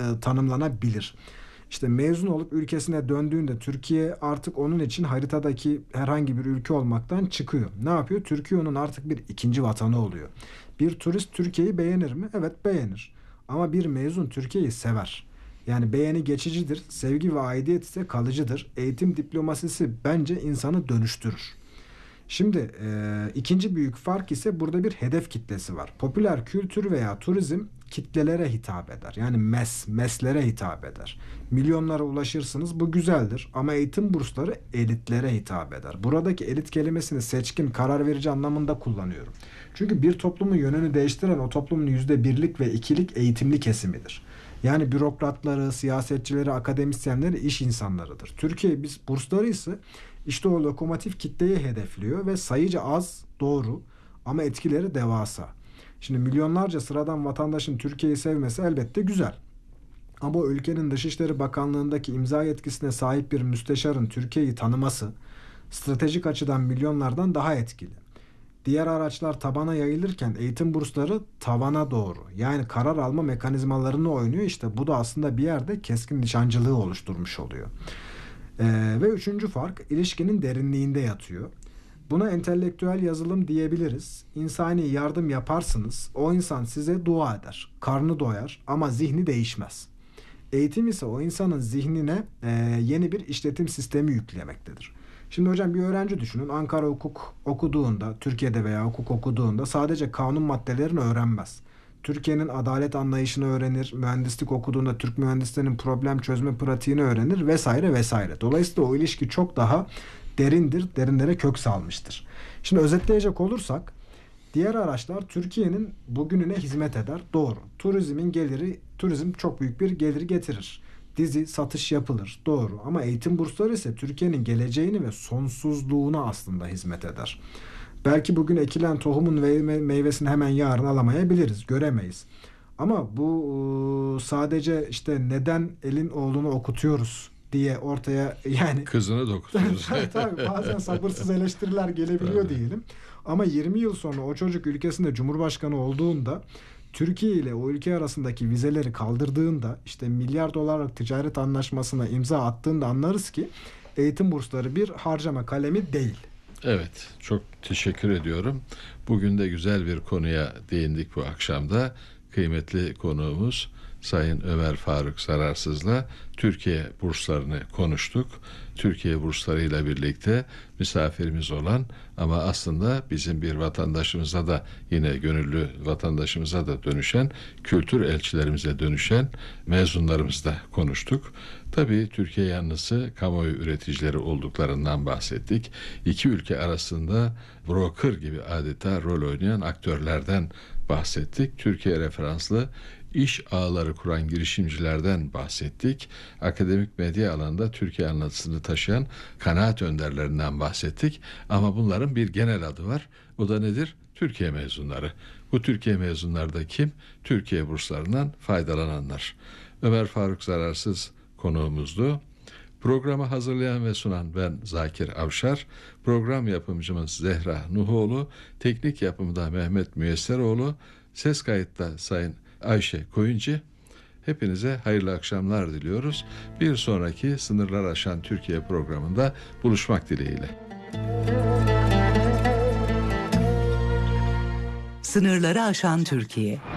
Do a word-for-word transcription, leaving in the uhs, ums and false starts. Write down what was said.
e, tanımlanabilir. İşte mezun olup ülkesine döndüğünde Türkiye artık onun için haritadaki herhangi bir ülke olmaktan çıkıyor. Ne yapıyor? Türkiye onun artık bir ikinci vatanı oluyor. Bir turist Türkiye'yi beğenir mi? Evet, beğenir. Ama bir mezun Türkiye'yi sever. Yani beğeni geçicidir, sevgi ve aidiyet ise kalıcıdır. Eğitim diplomasisi bence insanı dönüştürür. Şimdi e, ikinci büyük fark ise burada bir hedef kitlesi var. Popüler kültür veya turizm kitlelere hitap eder. Yani mes, meslere hitap eder. Milyonlara ulaşırsınız, bu güzeldir. Ama eğitim bursları elitlere hitap eder. Buradaki elit kelimesini seçkin, karar verici anlamında kullanıyorum. Çünkü bir toplumun yönünü değiştiren o toplumun yüzde birlik ve ikilik eğitimli kesimidir. Yani bürokratları, siyasetçileri, akademisyenleri, iş insanlarıdır. Türkiye biz bursları ise işte o lokomotif kitleyi hedefliyor ve sayıca az, doğru, ama etkileri devasa. Şimdi milyonlarca sıradan vatandaşın Türkiye'yi sevmesi elbette güzel. Ama o ülkenin Dışişleri Bakanlığı'ndaki imza yetkisine sahip bir müsteşarın Türkiye'yi tanıması stratejik açıdan milyonlardan daha etkili. Diğer araçlar tabana yayılırken eğitim bursları tavana doğru. Yani karar alma mekanizmalarını oynuyor. İşte bu da aslında bir yerde keskin nişancılığı oluşturmuş oluyor. Ee, ve üçüncü fark ilişkinin derinliğinde yatıyor. Buna entelektüel yazılım diyebiliriz. İnsani yardım yaparsınız. O insan size dua eder. Karnı doyar ama zihni değişmez. Eğitim ise o insanın zihnine e, yeni bir işletim sistemi yüklemektedir. Şimdi hocam bir öğrenci düşünün. Ankara hukuk okuduğunda, Türkiye'de veya hukuk okuduğunda sadece kanun maddelerini öğrenmez. Türkiye'nin adalet anlayışını öğrenir. Mühendislik okuduğunda Türk mühendislerinin problem çözme pratiğini öğrenir vesaire vesaire. Dolayısıyla o ilişki çok daha derindir, derinlere kök salmıştır. Şimdi özetleyecek olursak diğer araçlar Türkiye'nin bugününe hizmet eder. Doğru. Turizmin geliri, turizm çok büyük bir gelir getirir. Dizi, satış yapılır. Doğru. Ama eğitim bursları ise Türkiye'nin geleceğini ve sonsuzluğuna aslında hizmet eder. Belki bugün ekilen tohumun meyvesini hemen yarın alamayabiliriz, göremeyiz. Ama bu sadece işte neden elin oğlunu okutuyoruz diye ortaya, yani kızını da okutuyoruz. tabii, tabii, bazen sabırsız eleştiriler gelebiliyor tabii. diyelim. Ama yirmi yıl sonra o çocuk ülkesinde Cumhurbaşkanı olduğunda, Türkiye ile o ülke arasındaki vizeleri kaldırdığında, işte milyar dolarlık ticaret anlaşmasına imza attığında anlarız ki eğitim bursları bir harcama kalemi değil. Evet, çok teşekkür ediyorum. Bugün de güzel bir konuya değindik bu akşamda. Kıymetli konuğumuz Sayın Ömer Faruk Zararsız'la Türkiye burslarını konuştuk. Türkiye burslarıyla birlikte misafirimiz olan ama aslında bizim bir vatandaşımıza da, yine gönüllü vatandaşımıza da dönüşen, kültür elçilerimize dönüşen mezunlarımızla konuştuk. Tabii Türkiye yanlısı kamuoyu üreticileri olduklarından bahsettik. İki ülke arasında broker gibi adeta rol oynayan aktörlerden bahsettik. Türkiye referanslı iş ağları kuran girişimcilerden bahsettik. Akademik medya alanında Türkiye anlatısını taşıyan kanaat önderlerinden bahsettik. Ama bunların bir genel adı var. O da nedir? Türkiye mezunları. Bu Türkiye mezunları da kim? Türkiye burslarından faydalananlar. Ömer Faruk Zararsız konuğumuzdu. Programı hazırlayan ve sunan ben Zakir Avşar. Program yapımcımız Zehra Nuhoğlu. Teknik yapımda Mehmet Müyesseroğlu. Ses kayıtta Sayın Ayşe Koyuncu. Hepinize hayırlı akşamlar diliyoruz. Bir sonraki Sınırlar Aşan Türkiye programında buluşmak dileğiyle. Sınırları aşan Türkiye.